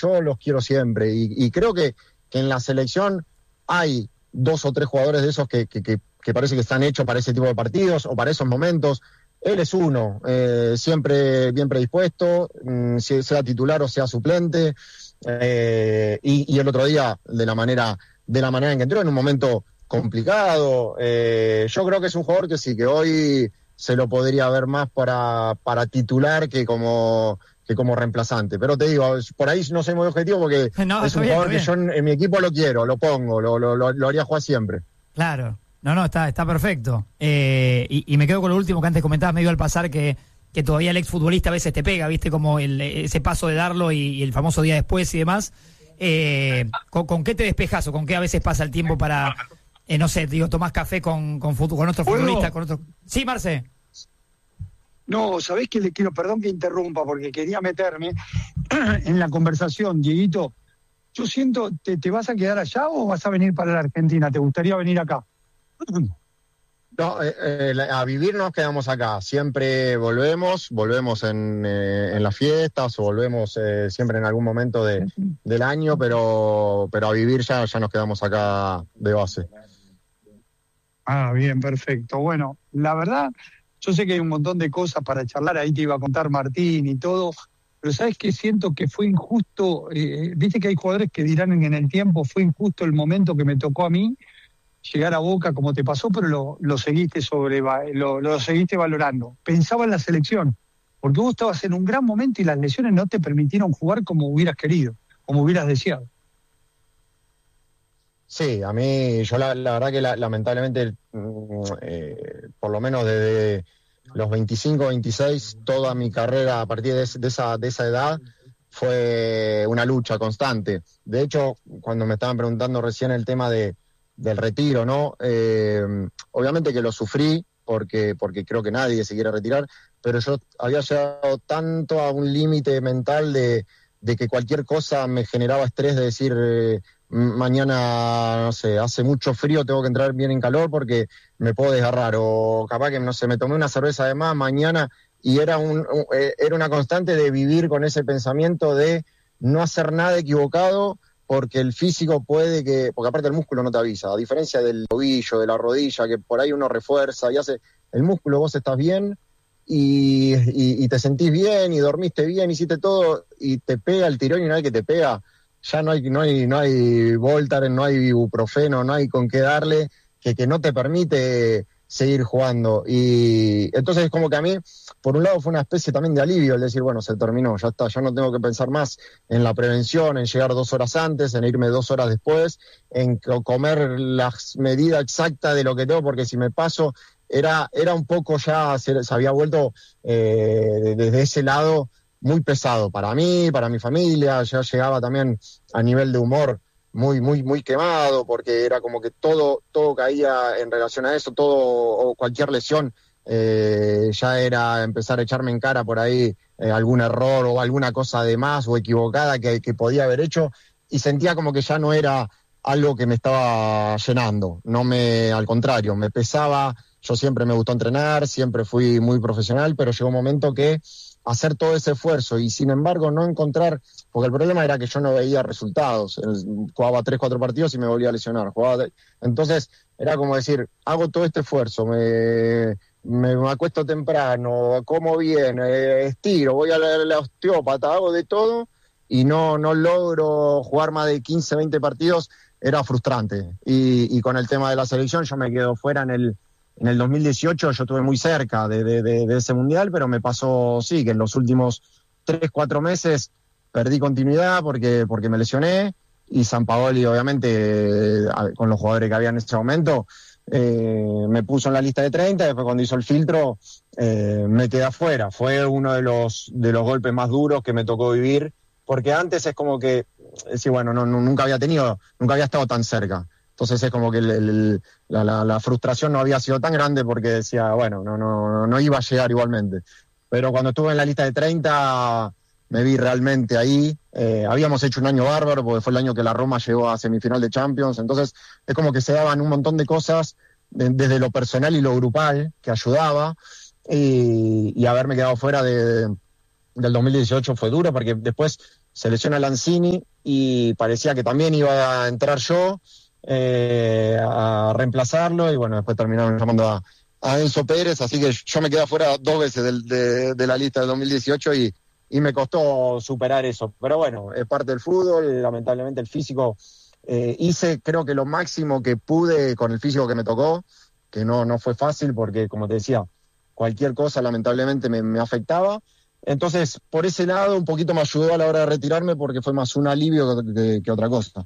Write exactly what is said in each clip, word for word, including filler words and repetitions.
yo los quiero siempre. Y, y creo que, que en la selección hay dos o tres jugadores de esos que, que, que, que parece que están hechos para ese tipo de partidos o para esos momentos. Él es uno, eh, siempre bien predispuesto, mmm, sea titular o sea suplente, eh, y, y el otro día de la manera de la manera en que entró, en un momento complicado. Eh, yo creo que es un jugador que sí, que hoy se lo podría ver más para, para titular que como que como reemplazante. Pero te digo, por ahí no soy muy objetivo porque no, es un bien, jugador que yo en, en mi equipo lo quiero, lo pongo, lo, lo, lo, lo haría jugar siempre. Claro. No, no, está, está perfecto. Eh, y, y me quedo con lo último que antes comentabas medio al pasar, que, que todavía el exfutbolista a veces te pega, ¿viste? Como el, ese paso de darlo y, y el famoso día después y demás. Eh, ¿con, ¿Con qué te despejas o con qué a veces pasa el tiempo para, eh, no sé, digo, tomás café con, con, con otro futbolista, con otro... Sí, Marce. No, ¿sabés qué le quiero? Perdón que interrumpa, porque quería meterme en la conversación, Dieguito. Yo siento, ¿te, ¿te vas a quedar allá o vas a venir para la Argentina? ¿Te gustaría venir acá? No, eh, eh, a vivir nos quedamos acá, siempre volvemos, volvemos en, eh, en las fiestas o volvemos eh, siempre en algún momento de, del año, pero pero a vivir ya, ya nos quedamos acá de base. Ah, bien, perfecto. Bueno, la verdad, yo sé que hay un montón de cosas para charlar, ahí te iba a contar Martín y todo, pero ¿sabes qué? Siento que fue injusto, eh, viste que hay jugadores que dirán en el tiempo, fue injusto el momento que me tocó a mí, llegar a Boca como te pasó, pero lo, lo seguiste sobre lo, lo seguiste valorando. Pensaba en la selección, porque vos estabas en un gran momento y las lesiones no te permitieron jugar como hubieras querido, como hubieras deseado. Sí, a mí, yo la, la verdad que la, lamentablemente, eh, por lo menos desde los veinticinco, veintiséis, toda mi carrera a partir de, de, esa, de esa edad fue una lucha constante. De hecho, cuando me estaban preguntando recién el tema de del retiro, ¿no? Eh, obviamente que lo sufrí porque, porque creo que nadie se quiere retirar, pero yo había llegado tanto a un límite mental de, de que cualquier cosa me generaba estrés, de decir eh, mañana, no sé, hace mucho frío, tengo que entrar bien en calor porque me puedo desgarrar, o capaz que, no sé, me tomé una cerveza de más mañana, y era, un, un, era una constante de vivir con ese pensamiento de no hacer nada equivocado, porque el físico puede que, porque aparte el músculo no te avisa, a diferencia del tobillo, de la rodilla, que por ahí uno refuerza y hace, el músculo vos estás bien y, y, y te sentís bien y dormiste bien, hiciste todo y te pega el tirón, y una vez que te pega, ya no hay, no hay, no hay Voltaren, no hay ibuprofeno, no hay con qué darle, que, que no te permite seguir jugando. Y entonces como que a mí, por un lado, fue una especie también de alivio el decir, bueno, se terminó, ya está, ya no tengo que pensar más en la prevención, en llegar dos horas antes, en irme dos horas después, en comer la medida exacta de lo que tengo, porque si me paso, era, era un poco ya, se, se había vuelto eh, desde ese lado muy pesado para mí, para mi familia, ya llegaba también a nivel de humor muy, muy, muy quemado, porque era como que todo, todo caía en relación a eso, todo, o cualquier lesión, eh, ya era empezar a echarme en cara por ahí eh, algún error o alguna cosa de más o equivocada que, que podía haber hecho, y sentía como que ya no era algo que me estaba llenando, no me, al contrario, me pesaba. Yo siempre me gustó entrenar, siempre fui muy profesional, pero llegó un momento que hacer todo ese esfuerzo y sin embargo no encontrar, porque el problema era que yo no veía resultados, jugaba tres, cuatro partidos y me volvía a lesionar, jugaba, entonces era como decir, hago todo este esfuerzo, me, me, me acuesto temprano, como bien, eh, estiro, voy a la, la osteópata, hago de todo y no, no logro jugar más de quince, veinte partidos, era frustrante. Y, y con el tema de la selección yo me quedo fuera en el En el dos mil dieciocho yo estuve muy cerca de, de, de, de ese mundial, pero me pasó, sí, que en los últimos tres, cuatro meses perdí continuidad porque, porque me lesioné, y Sampaoli, obviamente, eh, con los jugadores que había en ese momento, eh, me puso en la lista de treinta, y después cuando hizo el filtro eh, me quedé afuera. Fue uno de los, de los golpes más duros que me tocó vivir, porque antes es como que, sí, bueno, no, no, nunca había tenido, nunca había estado tan cerca. Entonces es como que el, el, la, la, la frustración no había sido tan grande porque decía, bueno, no, no, no iba a llegar igualmente. Pero cuando estuve en la lista de treinta me vi realmente ahí. Eh, habíamos hecho un año bárbaro porque fue el año que la Roma llegó a semifinal de Champions. Entonces es como que se daban un montón de cosas de, desde lo personal y lo grupal que ayudaba. Y, y haberme quedado fuera de, del dos mil dieciocho fue duro porque después se lesiona Lanzini y parecía que también iba a entrar yo eh, a reemplazarlo, y bueno, después terminaron llamando a, a Enzo Pérez, así que yo me quedé afuera dos veces del, de, de la lista del dos mil dieciocho y, y me costó superar eso. Pero bueno, es parte del fútbol, lamentablemente el físico, eh, hice creo que lo máximo que pude con el físico que me tocó, que no, no fue fácil porque, como te decía, cualquier cosa lamentablemente me, me afectaba. Entonces, por ese lado, un poquito me ayudó a la hora de retirarme porque fue más un alivio que, que, que otra cosa.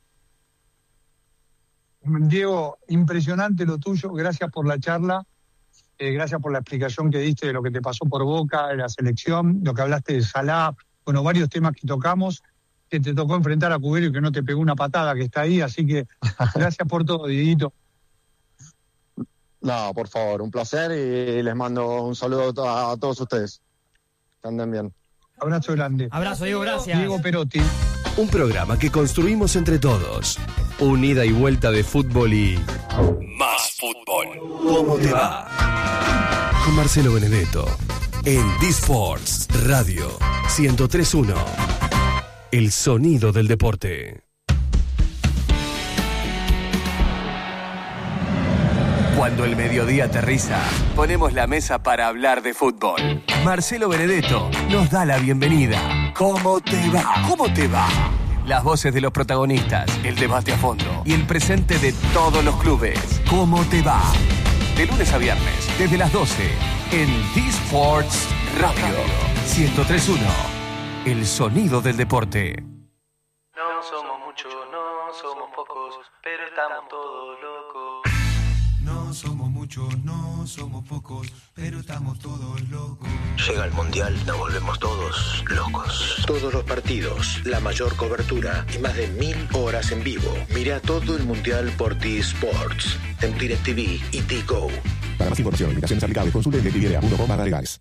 Diego, impresionante lo tuyo, gracias por la charla, eh, gracias por la explicación que diste de lo que te pasó por Boca, de la selección, lo que hablaste de Salah, bueno, varios temas que tocamos, que te tocó enfrentar a Cubero y que no te pegó una patada que está ahí, así que gracias por todo, Dieguito. No, por favor, un placer y les mando un saludo a, a todos ustedes. Que anden bien. Abrazo grande. Abrazo, Diego, gracias. Diego Perotti. Un programa que construimos entre todos. Una ida y vuelta de fútbol y... más fútbol. ¿Cómo te va? Con Marcelo Benedetto. En D-Sports Radio ciento tres punto uno. El sonido del deporte. Cuando el mediodía aterriza, ponemos la mesa para hablar de fútbol. Marcelo Benedetto nos da la bienvenida. ¿Cómo te va? ¿Cómo te va? Las voces de los protagonistas, el debate a fondo y el presente de todos los clubes. ¿Cómo te va? De lunes a viernes, desde las doce, en D-Sports Radio ciento tres punto uno. El sonido del deporte. No somos muchos, no somos pocos, pero estamos todos locos. No somos muchos, no somos pocos, pero estamos todos locos. Llega el Mundial, nos volvemos todos locos. Todos los partidos, la mayor cobertura y más de mil horas en vivo. Mira todo el Mundial por T-Sports, en DirecTV y T-Go. Para más información, limitaciones aplicables, consulte en directvidea punto com barra legales.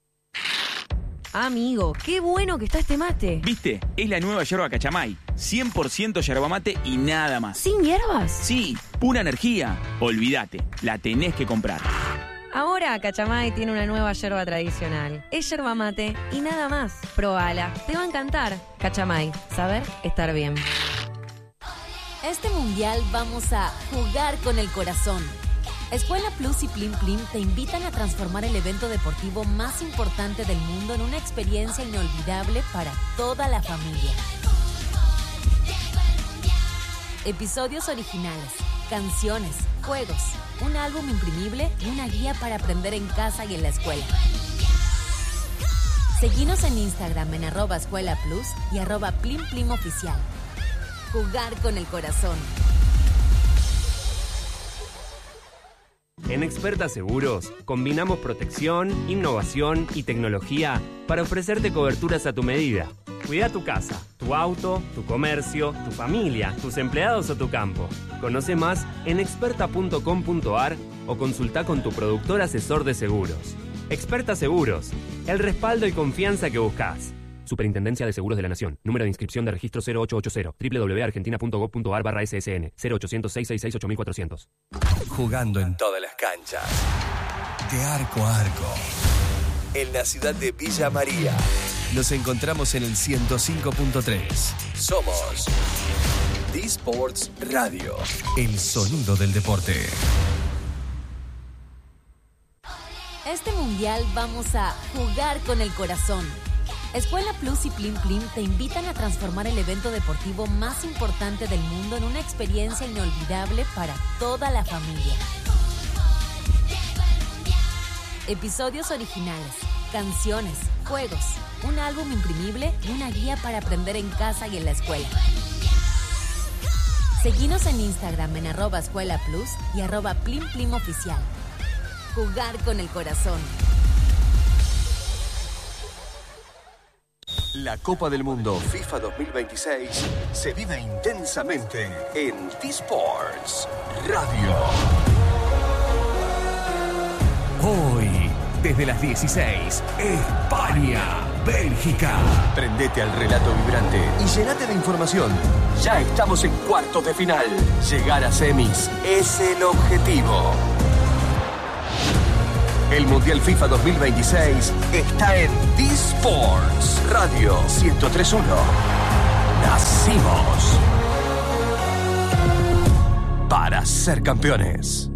Amigo, qué bueno que está este mate. ¿Viste? Es la nueva yerba Cachamay. cien por ciento yerba mate y nada más. ¿Sin hierbas? Sí, pura energía. Olvídate, la tenés que comprar. Ahora Cachamay tiene una nueva yerba tradicional. Es yerba mate y nada más. Probala, te va a encantar. Cachamay, saber estar bien. Este mundial vamos a jugar con el corazón. Escuela Plus y Plim Plim te invitan a transformar el evento deportivo más importante del mundo en una experiencia inolvidable para toda la familia. Episodios originales, canciones, juegos, un álbum imprimible y una guía para aprender en casa y en la escuela. Seguinos en Instagram en arroba Escuela Plus y arroba Plim Plim Oficial. Jugar con el corazón. En Experta Seguros, combinamos protección, innovación y tecnología para ofrecerte coberturas a tu medida. Cuida tu casa, tu auto, tu comercio, tu familia, tus empleados o tu campo. Conoce más en experta punto com punto a r o consulta con tu productor asesor de seguros. Experta Seguros, el respaldo y confianza que buscas. Superintendencia de Seguros de la Nación. Número de inscripción de registro cero ocho ocho cero. doble u doble u doble u punto argentina punto gov punto a r barra S S N. cero ochocientos, seiscientos sesenta y seis, ocho mil cuatrocientos. Jugando en todas las canchas. De arco a arco. En la ciudad de Villa María. Nos encontramos en el ciento cinco punto tres. Somos D-Sports Radio. El sonido del deporte. Este mundial vamos a jugar con el corazón. Escuela Plus y Plim Plim te invitan a transformar el evento deportivo más importante del mundo en una experiencia inolvidable para toda la familia. Episodios originales, canciones, juegos, un álbum imprimible y una guía para aprender en casa y en la escuela. Seguinos en Instagram en arroba Escuela Plus y arroba Plim Plim Oficial. Jugar con el corazón. La Copa del Mundo FIFA dos mil veintiséis se vive intensamente en T-Sports Radio. Hoy, desde las dieciséis, España, Bélgica. Prendete al relato vibrante y llenate de información. Ya estamos en cuartos de final. Llegar a semis es el objetivo. El Mundial FIFA dos mil veintiséis está en D-Sports Radio ciento tres punto uno. Nacimos para ser campeones.